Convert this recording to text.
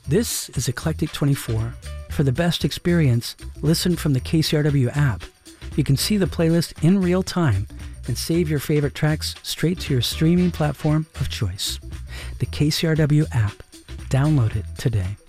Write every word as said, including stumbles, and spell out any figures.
This is Eclectic twenty-four. For the best experience, listen from the K C R W app. You can see the playlist in real time and save your favorite tracks straight to your streaming platform of choice. The K C R W app. Download it today.